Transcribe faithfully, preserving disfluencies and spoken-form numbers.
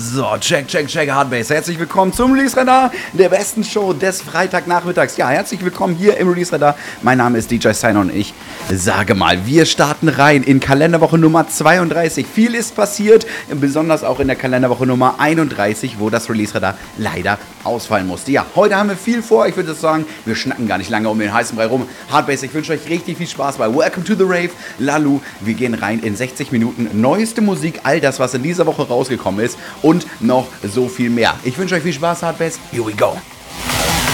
So, check, check, check, Hardbase. Herzlich willkommen zum Release-Radar, der besten Show des Freitagnachmittags. Ja, herzlich willkommen hier im Release-Radar. Mein Name ist D J Steiner und ich sage mal, wir starten rein in Kalenderwoche Nummer zweiunddreißig. Viel ist passiert, besonders auch in der Kalenderwoche Nummer einunddreißig, wo das Release-Radar leider ausfallen musste. Ja, heute haben wir viel vor. Ich würde sagen, wir schnacken gar nicht lange um den heißen Brei rum. Hardbase, ich wünsche euch richtig viel Spaß bei Welcome to the Rave, Lalu. Wir gehen rein in sechzig Minuten neueste Musik, all das, was in dieser Woche rausgekommen ist und noch so viel mehr. Ich wünsche euch viel Spaß, Hardbase. Here we go.